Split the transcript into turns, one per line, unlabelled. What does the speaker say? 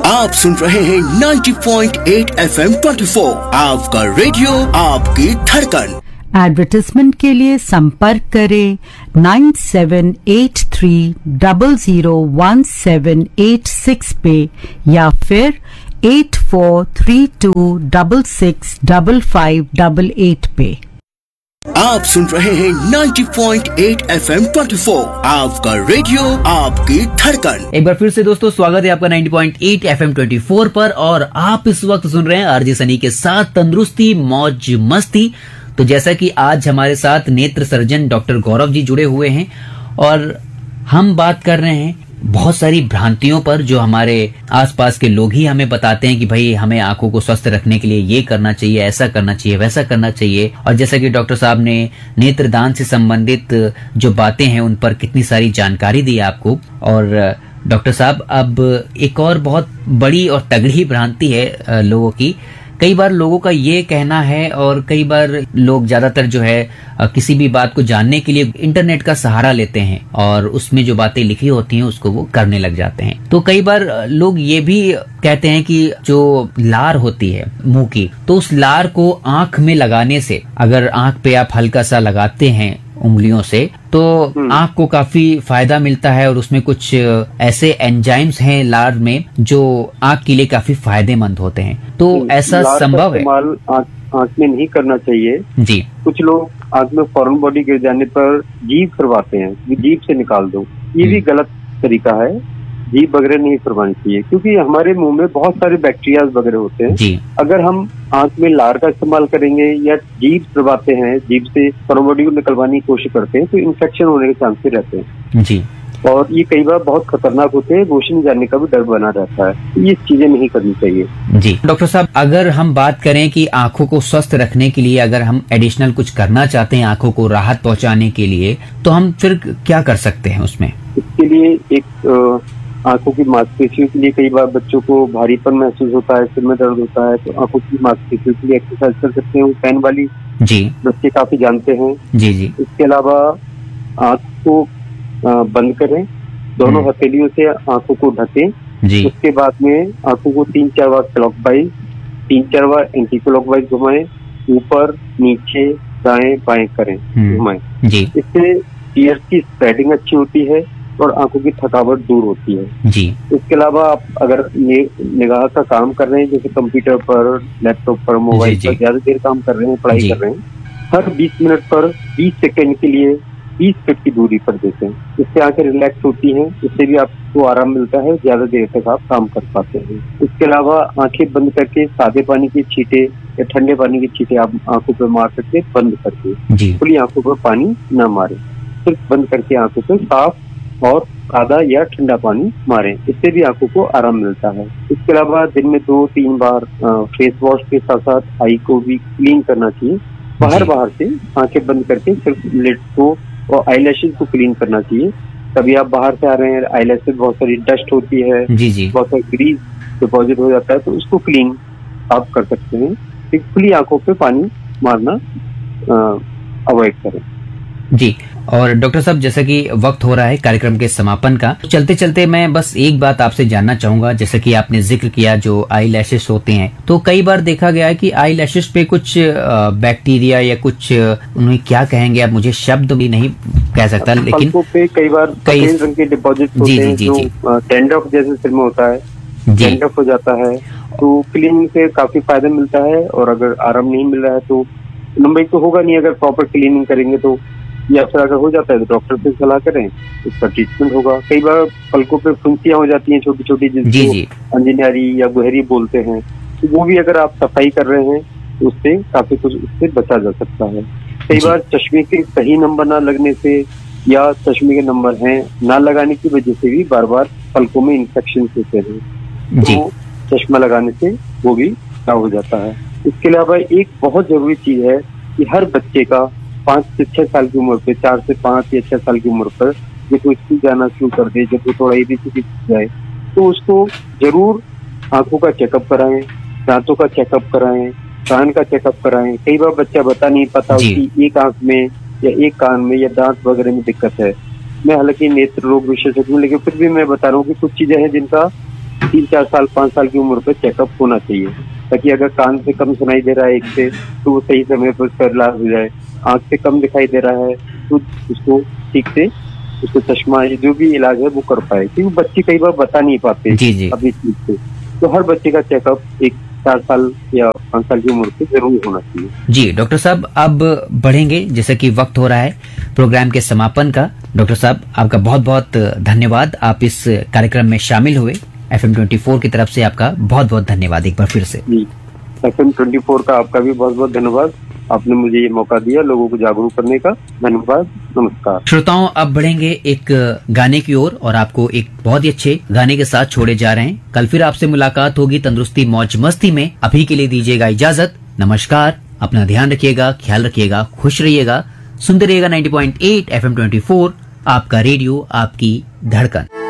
आप सुन रहे हैं 90.8 FM 24 आपका रेडियो आपकी धड़कन।
एडवर्टाइजमेंट के लिए संपर्क करें 9783001786 पे या फिर 8432665588 पे।
आप सुन रहे हैं 90.8 FM 24 आपका रेडियो आपकी धड़कन।
एक बार फिर से दोस्तों स्वागत है आपका 90.8 FM 24 पर और आप इस वक्त सुन रहे हैं आरजे सनी के साथ तंदुरुस्ती मौज मस्ती। तो जैसा कि आज हमारे साथ नेत्र सर्जन डॉक्टर गौरव जी जुड़े हुए हैं और हम बात कर रहे हैं बहुत सारी भ्रांतियों पर जो हमारे आसपास के लोग ही हमें बताते हैं कि भाई हमें आंखों को स्वस्थ रखने के लिए ये करना चाहिए, ऐसा करना चाहिए, वैसा करना चाहिए। और जैसा कि डॉक्टर साहब ने नेत्रदान से संबंधित जो बातें हैं उन पर कितनी सारी जानकारी दी आपको। और डॉक्टर साहब अब एक और बहुत बड़ी और तगड़ी भ्रांति है लोगों की। कई बार लोगों का ये कहना है और कई बार लोग ज्यादातर जो है किसी भी बात को जानने के लिए इंटरनेट का सहारा लेते हैं और उसमें जो बातें लिखी होती हैं उसको वो करने लग जाते हैं। तो कई बार लोग ये भी कहते हैं कि जो लार होती है मुंह की, तो उस लार को आंख में लगाने से, अगर आंख पे आप हल्का सा लगाते हैं उंगलियों से, तो आंख को काफी फायदा मिलता है और उसमें कुछ ऐसे एंजाइम्स हैं लार में जो आंख के लिए काफी फायदेमंद होते हैं। तो ऐसा संभव है?
आंख में नहीं करना चाहिए
जी।
कुछ लोग आंख में फॉरेन बॉडी गिर जाने पर जीभ करवाते हैं, जीभ से निकाल दो, ये भी गलत तरीका है। जीभ वगैरह नहीं करवानी चाहिए क्योंकि हमारे मुंह में बहुत सारे बैक्टीरिया वगैरह होते हैं जी। अगर हम आंख में लार का इस्तेमाल करेंगे या जीभ करवाते हैं, जीभ से फॉरेन बॉडी को निकलवाने की कोशिश करते हैं तो इन्फेक्शन होने के चांसेस रहते हैं जी। और ये कई बार बहुत खतरनाक होते हैं, रोशनी जाने का भी डर बना रहता है। ये चीजें नहीं करनी चाहिए
जी। डॉक्टर साहब, अगर हम बात करें कि आंखों को स्वस्थ रखने के लिए अगर हम एडिशनल कुछ करना चाहते हैं आंखों को राहत पहुंचाने के लिए, तो हम फिर क्या कर सकते हैं उसमें?
इसके लिए एक आंखों की मांसपेशियों के लिए कई बार बच्चों को भारीपन महसूस होता है, सिर में दर्द होता है, तो आंखों की मांसपेशियों के लिए एक्सरसाइज कर सकते हैं, वो पेन वाली जी, बच्चे काफी जानते हैं जी जी। इसके अलावा आंख को बंद करें, दोनों हथेलियों से आंखों को ढकें जी। उसके बाद में आंखों को 3-4 बार क्लॉकवाइज, 3-4 बार एंटी क्लॉकवाइज घुमाएं, ऊपर नीचे दाएं बाएं करें, घुमाएं जी। इससे टीयर्स की स्प्रेडिंग अच्छी होती है और आंखों की थकावट दूर होती है जी। इसके अलावा आप अगर निगाह का काम कर रहे हैं, जैसे कंप्यूटर पर, लैपटॉप पर, मोबाइल पर ज्यादा देर काम कर रहे हैं, पढ़ाई कर रहे हैं, हर 20 मिनट पर 20 सेकंड के लिए 20 फीट की दूरी पर देते हैं। इससे आंखें रिलैक्स होती हैं, इससे भी आपको आराम मिलता है, ज्यादा देर तक आप काम कर पाते हैं। इसके अलावा आंखें बंद करके सादे पानी के छींटे या ठंडे पानी के छींटे आप आंखों पर मार सकते हैं, बंद करके। खुली आंखों पर पानी न मारे, सिर्फ बंद करके आंखों पर साफ और सादा या ठंडा पानी मारें, इससे भी आंखों को आराम मिलता है। इसके अलावा दिन में 2-3 बार फेस वॉश के साथ साथ आई को भी क्लीन करना चाहिए। बाहर से आंखें बंद करके सिर्फ लिड को और आईलैशेस को क्लीन करना चाहिए। कभी आप बाहर से आ रहे हैं, आईलैश में बहुत सारी डस्ट होती है जी जी, बहुत सारी ग्रीस डिपॉजिट हो जाता है, तो उसको क्लीन आप कर सकते हैं। खुली आंखों पे पानी मारना अवॉइड करें
जी। और डॉक्टर साहब, जैसा कि वक्त हो रहा है कार्यक्रम के समापन का, चलते चलते मैं बस एक बात आपसे जानना चाहूंगा। जैसे कि आपने जिक्र किया जो आई लैशेस होते हैं, तो कई बार देखा गया है कि आई लैशेस पे कुछ बैक्टीरिया या कुछ, उन्हें क्या कहेंगे आप, मुझे शब्द भी नहीं कह सकता, लेकिन
पे कई बार सफेद रंग के डिपॉजिट होते हैं जो डैंड्रफ जैसे सिर में होता है, डैंड्रफ हो जाता है, तो क्लीनिंग से काफी फायदा मिलता है। और अगर आराम नहीं मिल रहा है तो नंबर तो होगा नहीं, अगर प्रॉपर क्लीनिंग करेंगे तो, या फिर अगर हो जाता है तो डॉक्टर से सलाह करें, उसका ट्रीटमेंट होगा। कई बार पलकों पे फुंसियां हो जाती हैं छोटी छोटी, जिसको अंजनारी या गुहरी बोलते हैं, तो वो भी अगर आप सफाई कर रहे हैं तो उससे काफी कुछ उससे बचा जा सकता है। कई बार चश्मे के सही नंबर ना लगने से या चश्मे के नंबर हैं ना लगाने की वजह से भी बार बार पलकों में इन्फेक्शन होते हैं, तो चश्मा लगाने से वो भी खराब हो जाता है। इसके अलावा एक बहुत जरूरी चीज है कि हर बच्चे का 5 से 6 साल की उम्र पे, 4 से 5 या 6 साल की उम्र पर जब वो स्कूल जाना शुरू कर दे, जब वो थोड़ा एबीसीडी सीख जाए, तो उसको जरूर आंखों का चेकअप कराएं, दांतों का चेकअप कराएं, कान का चेकअप कराएं। कई बार बच्चा बता नहीं पाता उसकी एक आंख में या एक कान में या दांत वगैरह में दिक्कत है। मैं हालांकि नेत्र रोग विशेषज्ञ हूँ, लेकिन फिर भी मैं बता रहा हूँ कि कुछ चीजें हैं जिनका 3-4 साल 5 साल की उम्र पे चेकअप होना चाहिए, ताकि अगर कान से कम सुनाई दे रहा है एक से तो वो सही समय पर उसका इलाज हो जाए। आंख से कम दिखाई दे रहा है तो उसको ठीक से उसको चश्मा या जो भी इलाज है वो कर पाए, क्योंकि बच्चे कई बार बता नहीं पाते
जी
अपनी चीज से। तो हर बच्चे का चेकअप 4 साल या 5 साल की उम्र पे जरूर होना चाहिए। जी
डॉक्टर साहब, अब बढ़ेंगे जैसे कि वक्त हो रहा है प्रोग्राम के समापन का। डॉक्टर साहब, आपका बहुत बहुत धन्यवाद, आप इस कार्यक्रम में शामिल हुए। FM 24 की तरफ से आपका बहुत बहुत धन्यवाद एक बार फिर से।
FM 24 का आपका भी बहुत बहुत धन्यवाद, आपने मुझे ये मौका दिया लोगों को जागरूक करने का। धन्यवाद, नमस्कार।
श्रोताओं, अब बढ़ेंगे एक गाने की ओर और आपको एक बहुत ही अच्छे गाने के साथ छोड़े जा रहे हैं। कल फिर आपसे मुलाकात होगी तंदुरुस्ती मौज मस्ती में। अभी के लिए दीजिएगा इजाजत, नमस्कार। अपना ध्यान रखिएगा, ख्याल रखिएगा, खुश रहिएगा, सुनते रहिएगा 90.8 FM 24, आपका रेडियो, आपकी धड़कन।